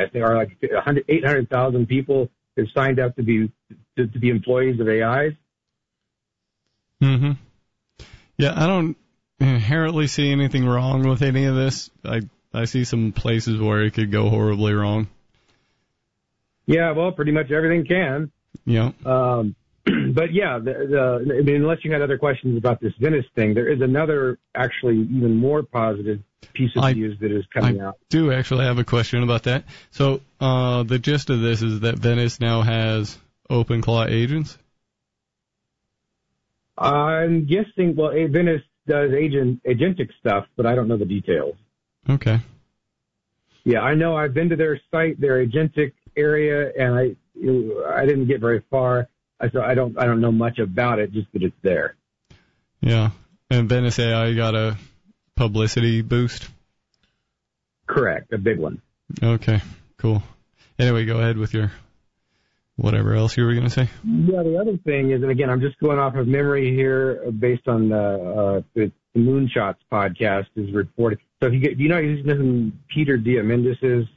There are like 800,000 people who've signed up to be employees of AIs. Mm-hmm. Yeah, I don't inherently see anything wrong with any of this. I see some places where it could go horribly wrong. Yeah, well, pretty much everything can. Yeah. But yeah, I mean, unless you had other questions about this Venice thing, there is another, actually, even more positive piece of news that is coming out. I do actually have a question about that. So the gist of this is that Venice now has OpenClaw agents? I'm guessing, well, Venice does agentic stuff, but I don't know the details. Okay. Yeah, I know I've been to their site, their agentic area, and I didn't get very far. So I don't know much about it, just that it's there. Yeah. And Venice AI got a publicity boost? Correct, a big one. Okay, cool. Anyway, go ahead with your whatever else you were going to say. Yeah, the other thing is, and again, I'm just going off of memory here based on the Moonshots podcast is reported. So do you know who Peter Diamandis is?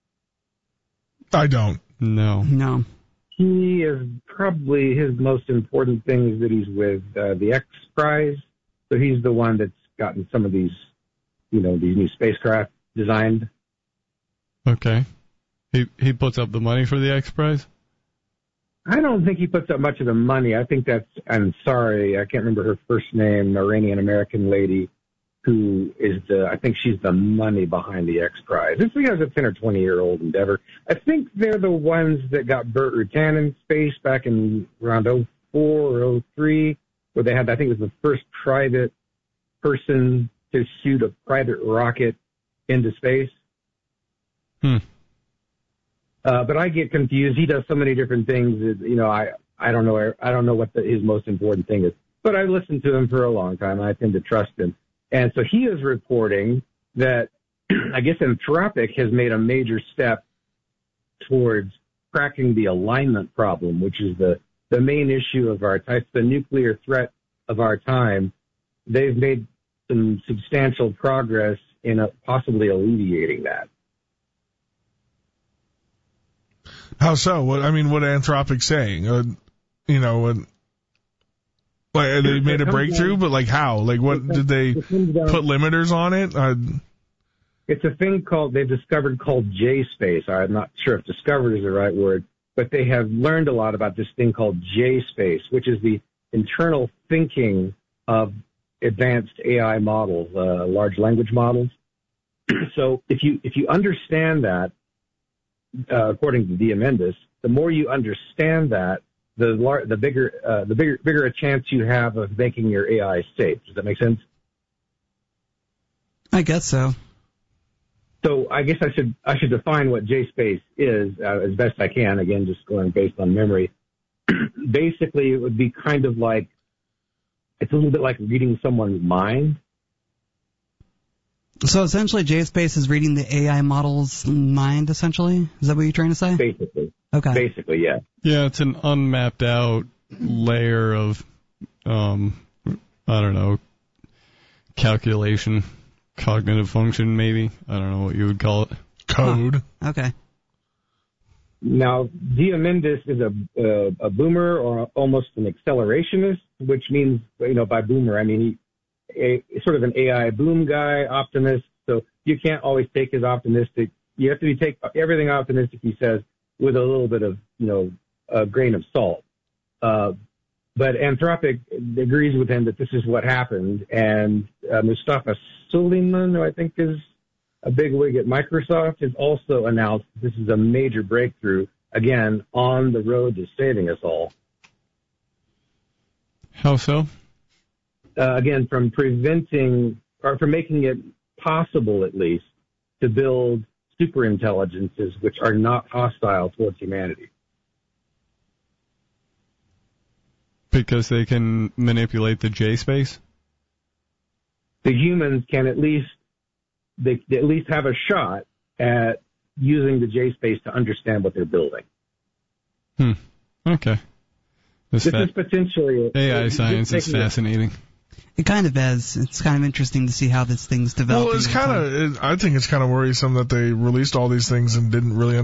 I don't. No. He is probably his most important thing is that he's with the X Prize. So he's the one that's gotten some of these, these new spacecraft designed. Okay. He puts up the money for the X Prize? I don't think he puts up much of the money. I think I'm sorry, I can't remember her first name, Iranian-American lady who is I think she's the money behind the X Prize. This is a 10 or 20-year-old endeavor. I think they're the ones that got Burt Rutan in space back in around 2004 or 2003, where they had, I think it was the first private person to shoot a private rocket into space. But I get confused. He does so many different things. I don't know what his most important thing is. But I listened to him for a long time, and I tend to trust him. And so he is reporting that, I guess, Anthropic has made a major step towards cracking the alignment problem, which is the main issue of our time, the nuclear threat of our time. They've made some substantial progress in possibly alleviating that. How so? What Anthropic's saying? Like they made a breakthrough, but like how? Like what did they put limiters on it? It's a thing they've discovered called J-space. I'm not sure if discovered is the right word, but they have learned a lot about this thing called J-space, which is the internal thinking of advanced AI models, large language models. So if you understand that, according to Diamandis, the more you understand that, the bigger a chance you have of making your AI safe. Does that make sense? I guess so. So I guess I should define what J-space is as best I can. Again, just going based on memory. Basically, it would be kind of like, it's a little bit like reading someone's mind. So essentially, J-space is reading the AI model's mind, essentially? Is that what you're trying to say? Basically. Okay. Basically, yeah. Yeah, it's an unmapped out layer of, calculation, cognitive function, maybe. I don't know what you would call it. Code. Huh. Okay. Now, Diamandis is a boomer or almost an accelerationist, which means, by boomer, I mean sort of an AI boom guy, optimist. So you can't always take his optimistic. You have to take everything optimistic he says with a little bit of, a grain of salt. But Anthropic agrees with him that this is what happened. And Mustafa Suleyman, who I think is a big wig at Microsoft, has also announced this is a major breakthrough, again, on the road to saving us all. How so? Again, from preventing, or from making it possible, at least, to build superintelligences which are not hostile towards humanity. Because they can manipulate the J-space? The humans can at least have a shot at using the J-space to understand what they're building. Okay. This is potentially... AI science is fascinating. It kind of is. It's kind of interesting to see how this thing's developing. Well, I think it's kind of worrisome that they released all these things and didn't really